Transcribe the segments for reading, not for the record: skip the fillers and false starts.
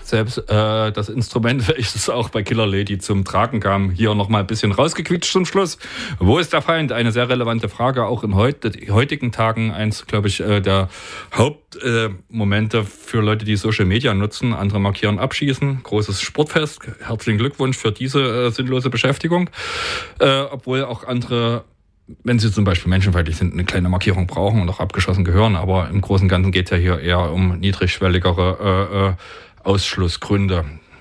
Selbst das Instrument, welches auch bei Killer Lady zum Tragen kam, hier nochmal ein bisschen rausgequetscht zum Schluss. Wo ist der Feind? Eine sehr relevante Frage, auch in heutigen Tagen. Eins, glaube ich, der Hauptmomente für Leute, die Social Media nutzen. Andere markieren Abschießen. Großes Sportfest. Herzlichen Glückwunsch für diese sinnlose Beschäftigung. Obwohl auch andere, wenn sie zum Beispiel menschenfeindlich sind, eine kleine Markierung brauchen und auch abgeschossen gehören. Aber im Großen und Ganzen geht es ja hier eher um niedrigschwelligere Ausschlussgründe.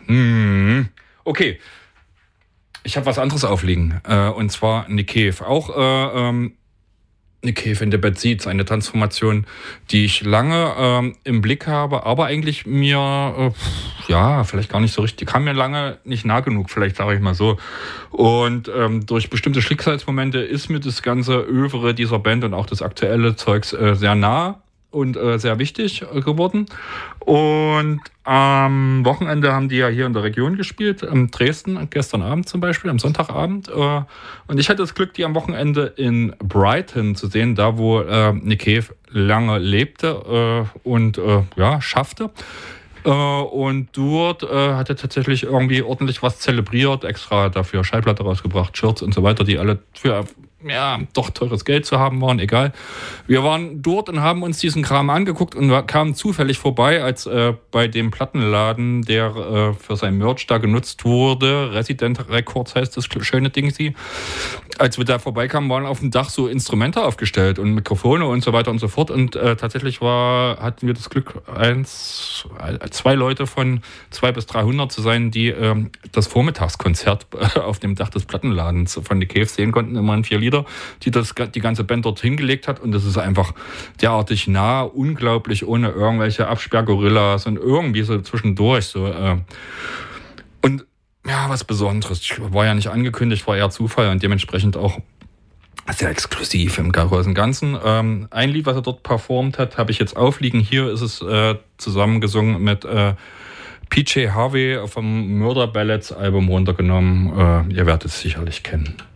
Okay. Ich habe was anderes aufliegen. Und zwar Nick Cave. Auch Nick Cave in the Bad Seeds. Eine Transformation, die ich lange im Blick habe, aber eigentlich mir, vielleicht gar nicht so richtig, kam mir lange nicht nah genug, vielleicht sage ich mal so. Und durch bestimmte Schicksalsmomente ist mir das ganze Övre dieser Band und auch das aktuelle Zeugs sehr nah und sehr wichtig geworden. Und am Wochenende haben die ja hier in der Region gespielt, in Dresden, gestern Abend zum Beispiel, am Sonntagabend. Und ich hatte das Glück, die am Wochenende in Brighton zu sehen, da wo Nick Cave lange lebte und schaffte. Und dort hat er tatsächlich irgendwie ordentlich was zelebriert, extra dafür Schallplatte rausgebracht, Shirts und so weiter, die alle für doch teures Geld zu haben waren, egal. Wir waren dort und haben uns diesen Kram angeguckt und kamen zufällig vorbei, als bei dem Plattenladen, der für sein Merch da genutzt wurde, Resident Records heißt das schöne Ding, als wir da vorbeikamen, waren auf dem Dach so Instrumente aufgestellt und Mikrofone und so weiter und so fort. Und tatsächlich hatten wir das Glück, 2 Leute von 200 bis 300 zu sein, die das Vormittagskonzert auf dem Dach des Plattenladens von The Cave sehen konnten. Immerhin 4 Lieder, die ganze Band dort hingelegt hat. Und das ist einfach derartig nah, unglaublich, ohne irgendwelche Absperrgorillas und irgendwie so zwischendurch. Und ja, was Besonderes. Ich war ja nicht angekündigt, war eher Zufall und dementsprechend auch sehr exklusiv im großen Ganzen. Ein Lied, was er dort performt hat, habe ich jetzt aufliegen. Hier ist es zusammengesungen mit PJ Harvey vom Murder Ballads Album runtergenommen. Ihr werdet es sicherlich kennen.